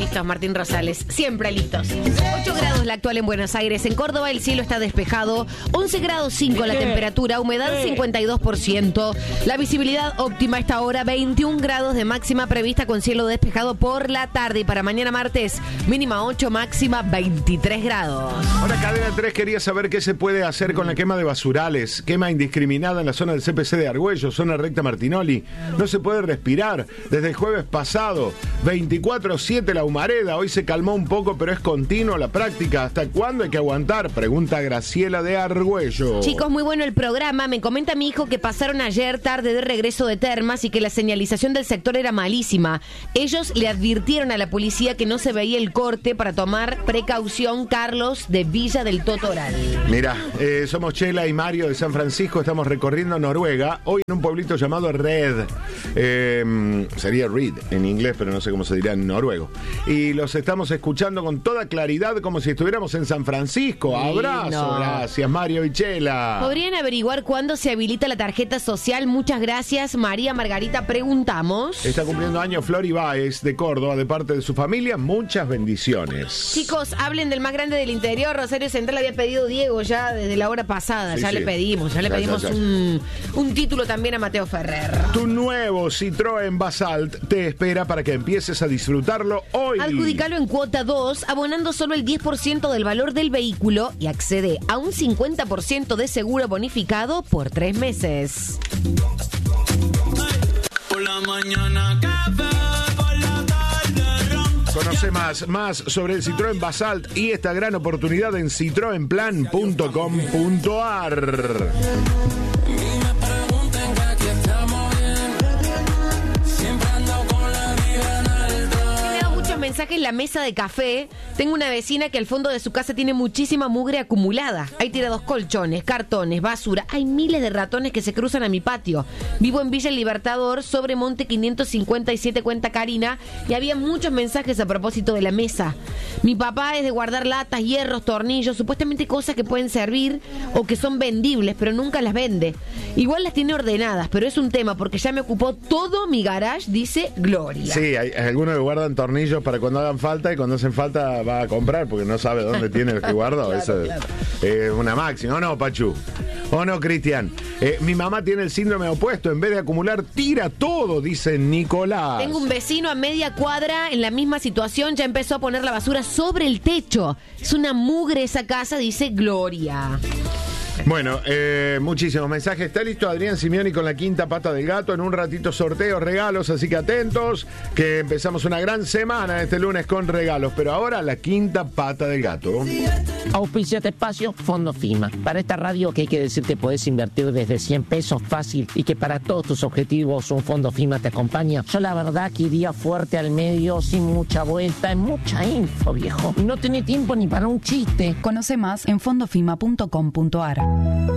listos, Martín Rosales. Siempre listos. 8 grados la actual en Buenos Aires. En Córdoba el cielo está despejado. 11 grados 5 la temperatura. Humedad 52%. La visibilidad óptima a esta hora. 21 grados de máxima prevista con cielo despejado por la tarde. Y para mañana martes, mínima 8, máxima 23 grados. Ahora Cadena 3 quería saber qué se puede hacer con la quema de basurales. Quema indiscriminada en la zona del CPC de Argüello, zona recta Martinoli. No se puede respirar. Desde el jueves pasado, 24/7 la humareda. Hoy se calmó un poco, pero es continuo la práctica. ¿Hasta cuándo hay que aguantar? Pregunta Graciela de Argüello. Chicos, muy bueno el programa. Me comenta mi hijo que pasaron ayer tarde de regreso de Termas y que la señalización del sector era malísima. Ellos le advirtieron a la policía que no se veía el corte para tomar precaución. Carlos de Villa del Totoral. Mira, somos Chela y Mario de San Francisco. Estamos recorriendo Noruega. Hoy en un pueblito llamado Red. Sería Reed en inglés, pero no sé cómo se dirá en noruego. Y los estamos escuchando con toda claridad como si estuviéramos en San Francisco. Abrazo, no. Gracias Mario y Chela. ¿Podrían averiguar cuándo se habilita la tarjeta social? Muchas gracias, María Margarita. Preguntamos. Está cumpliendo años Flori Báez de Córdoba, de parte de su familia. Muchas bendiciones. Chicos, hablen del más grande del interior. Rosario Central había pedido Diego ya desde la hora pasada. Sí, ya sí. le pedimos un título también a Mateo Ferrer. Tu nuevo Citroën Basalt te espera para que empieces a disfrutarlo hoy. Adjudicalo en cuota 2, abonando solo el 10% del valor del vehículo y accede a un 50% de seguro bonificado por 3 meses. Por la mañana café, por la tarde ron. Conoce más sobre el Citroën Basalt y esta gran oportunidad en citroenplan.com.ar. Mensaje en la mesa de café. Tengo una vecina que al fondo de su casa tiene muchísima mugre acumulada. Hay tirados colchones, cartones, basura. Hay miles de ratones que se cruzan a mi patio. Vivo en Villa El Libertador, sobre Monte 557, cuenta Karina, y había muchos mensajes a propósito de la mesa. Mi papá es de guardar latas, hierros, tornillos, supuestamente cosas que pueden servir o que son vendibles, pero nunca las vende. Igual las tiene ordenadas, pero es un tema porque ya me ocupó todo mi garage, dice Gloria. Sí, hay algunos que guardan tornillos para cuando hagan falta y cuando hacen falta va a comprar porque no sabe dónde tiene el que guardó. Claro, Eso claro. es una máxima. ¿O no, Pachu? ¿O no, Cristian? Mi mamá tiene el síndrome opuesto. En vez de acumular, tira todo, dice Nicolás. Tengo un vecino a media cuadra en la misma situación, ya empezó a poner la basura sobre el techo. Es una mugre esa casa, dice Gloria. Bueno, muchísimos mensajes. Está listo Adrián Simeoni con la quinta pata del gato. En un ratito sorteos, regalos, así que atentos, que empezamos una gran semana este lunes con regalos. Pero ahora la quinta pata del gato. Auspicia este espacio Fondo FIMA. Para esta radio que hay que decirte podés invertir desde 100 pesos fácil y que para todos tus objetivos un Fondo FIMA te acompaña. Yo la verdad que iría fuerte al medio, sin mucha vuelta, mucha info, viejo. No tenés tiempo ni para un chiste. Conoce más en fondofima.com.ar.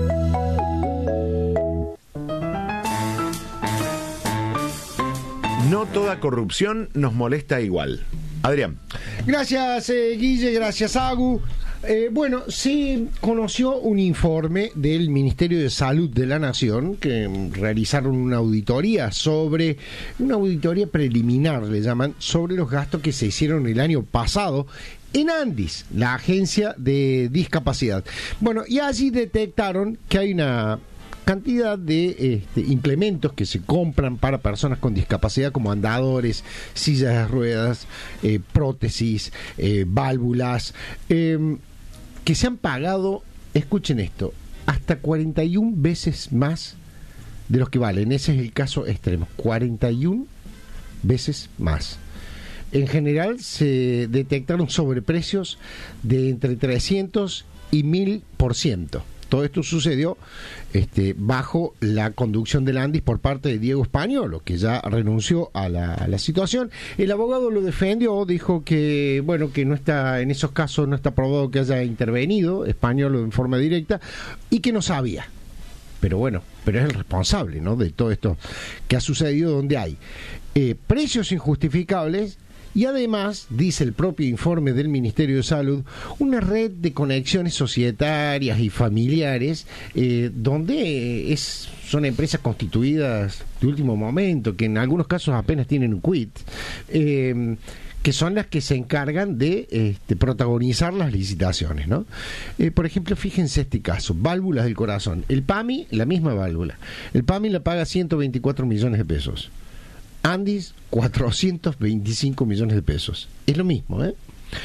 No toda corrupción nos molesta igual. Adrián. Gracias, Guille, gracias, Agu. Bueno, se conoció un informe del Ministerio de Salud de la Nación que realizaron una auditoría preliminar, le llaman, sobre los gastos que se hicieron el año pasado en Andis, la agencia de discapacidad. Bueno, y allí detectaron que hay una cantidad de implementos que se compran para personas con discapacidad, como andadores, sillas de ruedas, prótesis, válvulas, que se han pagado, escuchen esto, hasta 41 veces más de los que valen. Ese es el caso extremo, 41 veces más. En general se detectaron sobreprecios de entre 300 y 1000%. Todo esto sucedió bajo la conducción del Andis por parte de Diego Españolo, que ya renunció a la situación. El abogado lo defendió, dijo que bueno, que no está, en esos casos no está probado que haya intervenido Españolo en forma directa y que no sabía. Pero bueno, pero es el responsable, ¿no?, de todo esto que ha sucedido, donde hay precios injustificables. Y además, dice el propio informe del Ministerio de Salud, una red de conexiones societarias y familiares donde son empresas constituidas de último momento, que en algunos casos apenas tienen un quit, que que son las que se encargan de protagonizar las licitaciones, ¿no? Por ejemplo, fíjense este caso, válvulas del corazón. El PAMI, la misma válvula. El PAMI la paga 124 millones de pesos. Andis, 425 millones de pesos. Es lo mismo, ¿eh?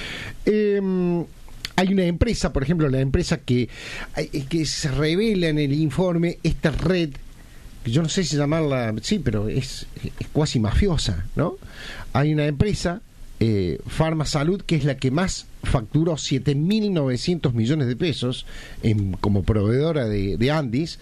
Hay una empresa, por ejemplo, la empresa que se revela en el informe, esta red, que yo no sé si llamarla, sí, pero es cuasi mafiosa, ¿no? Hay una empresa, Farmasalud, que es la que más facturó 7.900 millones de pesos como proveedora de Andis.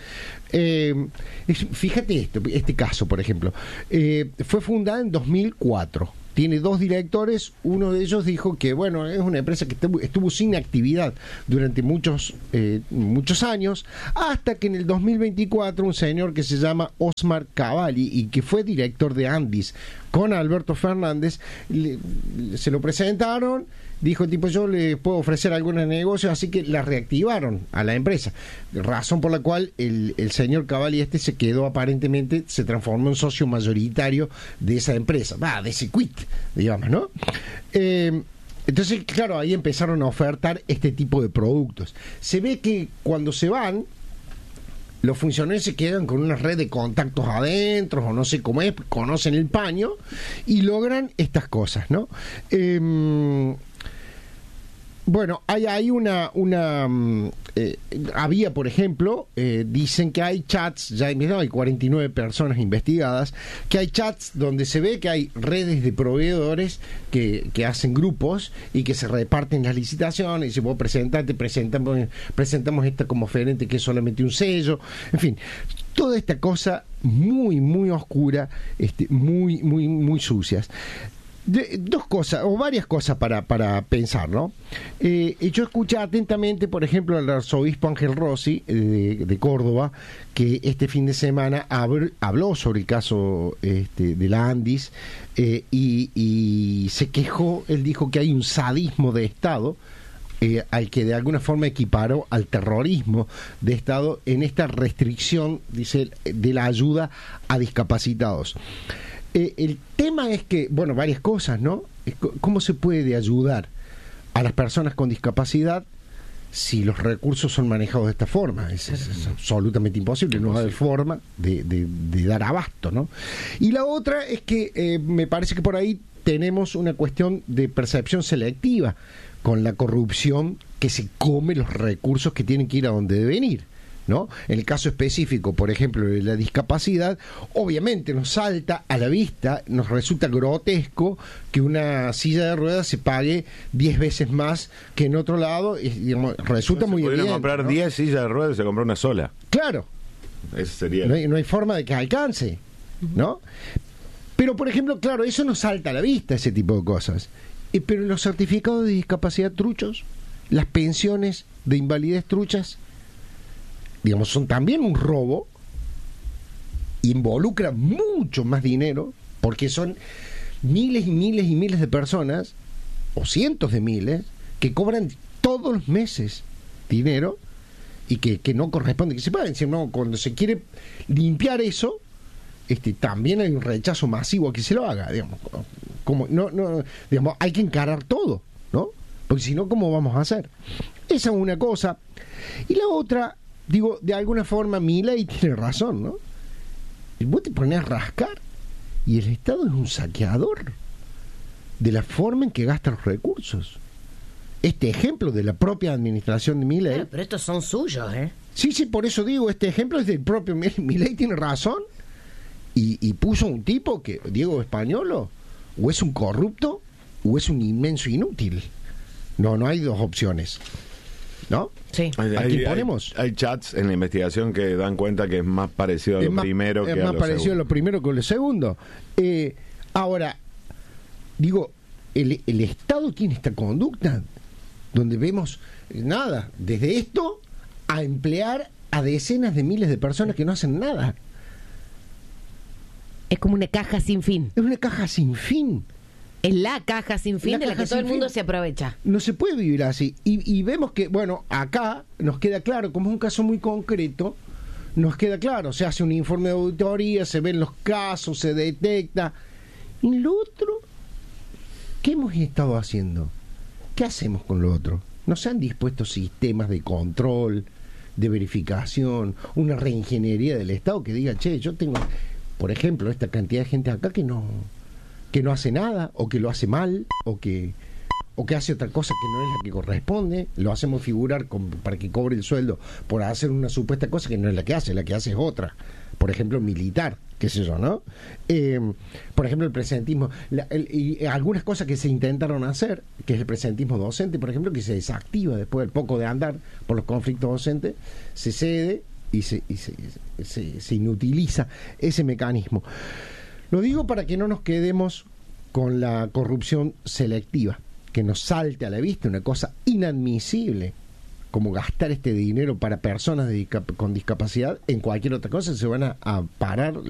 Fíjate este caso, por ejemplo. Fue fundada en 2004. Tiene 2 directores. Uno de ellos dijo que, bueno, es una empresa que estuvo sin actividad durante muchos años, hasta que en el 2024 un señor que se llama Osmar Cavalli, y que fue director de Andis con Alberto Fernández, se lo presentaron. Dijo tipo, yo le puedo ofrecer algunos negocios, así que la reactivaron a la empresa. Razón por la cual el señor Cavalli se quedó, aparentemente, se transformó en socio mayoritario de esa empresa, de ese quit, digamos, ¿no? Entonces, claro, ahí empezaron a ofertar este tipo de productos. Se ve que cuando se van, los funcionarios se quedan con una red de contactos adentro, o no sé cómo es, conocen el paño, y logran estas cosas, ¿no? Bueno, hay había, por ejemplo, dicen que hay chats, ya hay 49 personas investigadas, que hay chats donde se ve que hay redes de proveedores que hacen grupos y que se reparten las licitaciones, y dice, vos presentamos esta como oferente, que es solamente un sello, en fin, toda esta cosa muy, muy oscura, muy, muy, muy sucias. Dos cosas, o varias cosas para pensar, ¿no? Yo escuché atentamente, por ejemplo, al arzobispo Ángel Rossi de Córdoba, que este fin de semana habló sobre el caso de la Andis, y se quejó. Él dijo que hay un sadismo de Estado, al que de alguna forma equiparó al terrorismo de Estado en esta restricción, dice, de la ayuda a discapacitados. El tema es que, bueno, varias cosas, ¿no? ¿Cómo se puede ayudar a las personas con discapacidad si los recursos son manejados de esta forma? Es absolutamente imposible, no hay forma de dar abasto, ¿no? Y la otra es que me parece que por ahí tenemos una cuestión de percepción selectiva con la corrupción, que se come los recursos que tienen que ir a donde deben ir, ¿no? En el caso específico, por ejemplo, de la discapacidad, obviamente nos salta a la vista, nos resulta grotesco que una silla de ruedas se pague 10 veces más que en otro lado, y, digamos, resulta muy evidente. Si comprar, ¿no?, 10 sillas de ruedas, se compra una sola. Claro. Ese sería. No hay forma de que alcance, ¿no? Pero, por ejemplo, claro, eso nos salta a la vista, ese tipo de cosas. Pero los certificados de discapacidad truchos, las pensiones de invalidez truchas, digamos, son también un robo, involucran mucho más dinero, porque son miles y miles y miles de personas, o cientos de miles, que cobran todos los meses dinero y que no corresponde que se paguen. No, cuando se quiere limpiar eso, también hay un rechazo masivo a que se lo haga, digamos. Digamos, hay que encarar todo, ¿no? Porque si no, ¿cómo vamos a hacer? Esa es una cosa. Y la otra, digo, de alguna forma Milei tiene razón, ¿no? Vos te pones a rascar y el Estado es un saqueador de la forma en que gasta los recursos. Este ejemplo de la propia administración de Milei. Claro, pero estos son suyos, ¿eh? Sí, por eso digo, este ejemplo es del propio Milei, tiene razón. Y puso un tipo que, Diego Españolo, o es un corrupto o es un inmenso inútil. No hay dos opciones, ¿no? Sí. Aquí ponemos. Hay chats en la investigación que dan cuenta que es más parecido a lo primero que a lo segundo. Es más parecido a lo primero que a lo segundo. Ahora, digo, el Estado tiene esta conducta donde vemos nada, desde esto a emplear a decenas de miles de personas que no hacen nada. Es como una caja sin fin. Es una caja sin fin. Es la caja sin fin de la que todo el mundo se aprovecha. No se puede vivir así. Y vemos que, bueno, acá nos queda claro, como es un caso muy concreto, nos queda claro, se hace un informe de auditoría, se ven los casos, se detecta. Y lo otro, ¿Qué hemos estado haciendo? ¿Qué hacemos con lo otro? ¿No se han dispuesto sistemas de control, de verificación, una reingeniería del Estado que diga, che, yo tengo, por ejemplo, esta cantidad de gente acá que no hace nada, o que lo hace mal, o que hace otra cosa que no es la que corresponde, lo hacemos figurar para que cobre el sueldo por hacer una supuesta cosa que no es la que hace es otra, por ejemplo militar, qué sé yo, ¿no? Por ejemplo el presentismo, y algunas cosas que se intentaron hacer, que es el presentismo docente, por ejemplo, que se desactiva después del poco de andar por los conflictos docentes, se cede y se inutiliza ese mecanismo. Lo digo para que no nos quedemos con la corrupción selectiva, que nos salte a la vista una cosa inadmisible como gastar este dinero para personas con discapacidad. En cualquier otra cosa se van a parar